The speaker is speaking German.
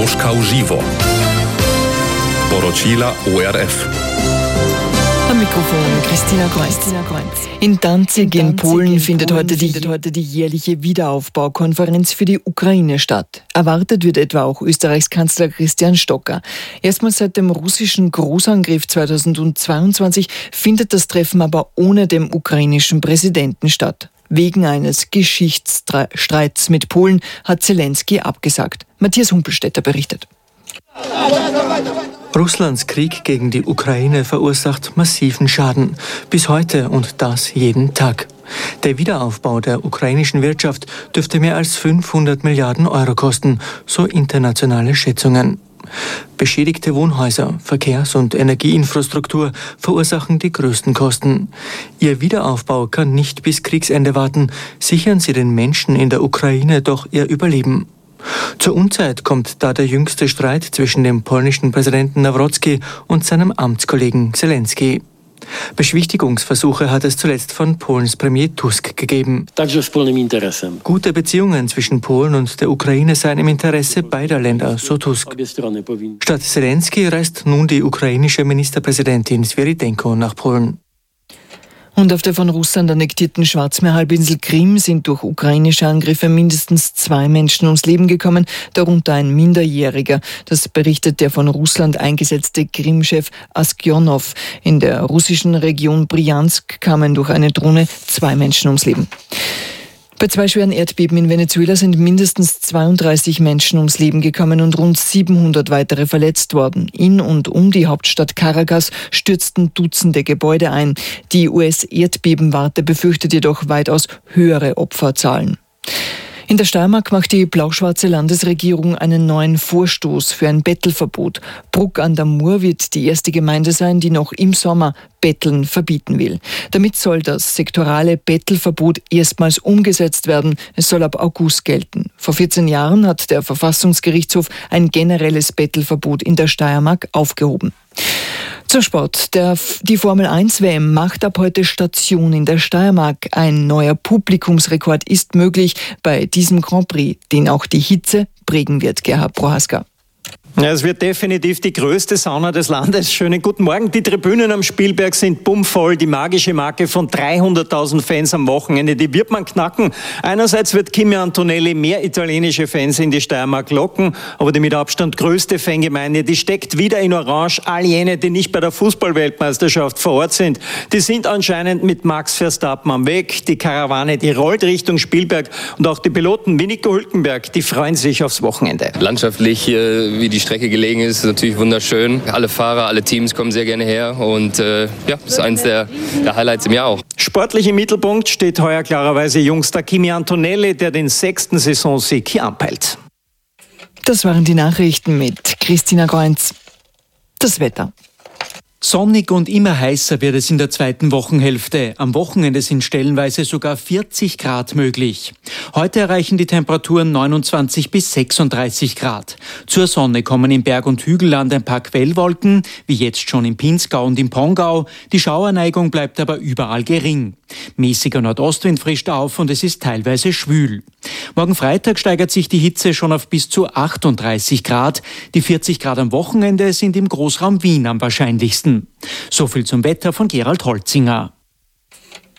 Moskau Żywo. Porocila ORF. Am Mikrofon Christina Kreuz. In Danzig in Polen findet heute die jährliche Wiederaufbaukonferenz für die Ukraine statt. Erwartet wird etwa auch Österreichs Kanzler Christian Stocker. Erstmals seit dem russischen Großangriff 2022 findet das Treffen aber ohne den ukrainischen Präsidenten statt. Wegen eines Geschichtsstreits mit Polen hat Zelensky abgesagt. Matthias Humpelstädter berichtet. Russlands Krieg gegen die Ukraine verursacht massiven Schaden. Bis heute und das jeden Tag. Der Wiederaufbau der ukrainischen Wirtschaft dürfte mehr als 500 Milliarden Euro kosten, so internationale Schätzungen. Beschädigte Wohnhäuser, Verkehrs- und Energieinfrastruktur verursachen die größten Kosten. Ihr Wiederaufbau kann nicht bis Kriegsende warten. Sichern Sie den Menschen in der Ukraine doch ihr Überleben. Zur Unzeit kommt da der jüngste Streit zwischen dem polnischen Präsidenten Nawrocki und seinem Amtskollegen Zelensky. Beschwichtigungsversuche hat es zuletzt von Polens Premier Tusk gegeben. Gute Beziehungen zwischen Polen und der Ukraine seien im Interesse beider Länder, so Tusk. Statt Zelensky reist nun die ukrainische Ministerpräsidentin Sviridenko nach Polen. Und auf der von Russland annektierten Schwarzmeerhalbinsel Krim sind durch ukrainische Angriffe mindestens 2 Menschen ums Leben gekommen, darunter ein Minderjähriger. Das berichtet der von Russland eingesetzte Krim-Chef Askionov. In der russischen Region Bryansk kamen durch eine Drohne 2 Menschen ums Leben. Bei 2 schweren Erdbeben in Venezuela sind mindestens 32 Menschen ums Leben gekommen und rund 700 weitere verletzt worden. In und um die Hauptstadt Caracas stürzten Dutzende Gebäude ein. Die US-Erdbebenwarte befürchtet jedoch weitaus höhere Opferzahlen. In der Steiermark macht die blau-schwarze Landesregierung einen neuen Vorstoß für ein Bettelverbot. Bruck an der Mur wird die erste Gemeinde sein, die noch im Sommer Betteln verbieten will. Damit soll das sektorale Bettelverbot erstmals umgesetzt werden. Es soll ab August gelten. Vor 14 Jahren hat der Verfassungsgerichtshof ein generelles Bettelverbot in der Steiermark aufgehoben. Zum Sport. Die Formel-1-WM macht ab heute Station in der Steiermark. Ein neuer Publikumsrekord ist möglich bei diesem Grand Prix, den auch die Hitze prägen wird. Gerhard Prohaska. Ja, es wird definitiv die größte Sauna des Landes. Schönen guten Morgen. Die Tribünen am Spielberg sind bummvoll. Die magische Marke von 300.000 Fans am Wochenende, die wird man knacken. Einerseits wird Kimi Antonelli mehr italienische Fans in die Steiermark locken, aber die mit Abstand größte Fangemeinde, die steckt wieder in Orange. All jene, die nicht bei der Fußball-Weltmeisterschaft vor Ort sind, die sind anscheinend mit Max Verstappen am Weg. Die Karawane, die rollt Richtung Spielberg und auch die Piloten wie Nico Hülkenberg, die freuen sich aufs Wochenende. Landschaftlich hier, wie die Strecke gelegen ist natürlich wunderschön. Alle Fahrer, alle Teams kommen sehr gerne her und ist eines der Highlights im Jahr auch. Sportlich im Mittelpunkt steht heuer klarerweise Jungster Kimi Antonelli, der den 6. Saisonsieg hier anpeilt. Das waren die Nachrichten mit Christina Kreuz. Das Wetter. Sonnig und immer heißer wird es in der zweiten Wochenhälfte. Am Wochenende sind stellenweise sogar 40 Grad möglich. Heute erreichen die Temperaturen 29 bis 36 Grad. Zur Sonne kommen im Berg- und Hügelland ein paar Quellwolken, wie jetzt schon im Pinzgau und im Pongau. Die Schauerneigung bleibt aber überall gering. Mäßiger Nordostwind frischt auf und es ist teilweise schwül. Morgen Freitag steigert sich die Hitze schon auf bis zu 38 Grad. Die 40 Grad am Wochenende sind im Großraum Wien am wahrscheinlichsten. So viel zum Wetter von Gerald Holzinger.